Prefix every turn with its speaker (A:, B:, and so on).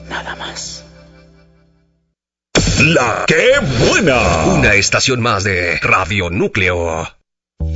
A: Nada más.
B: La que buena.
C: Una estación más de Radio Núcleo.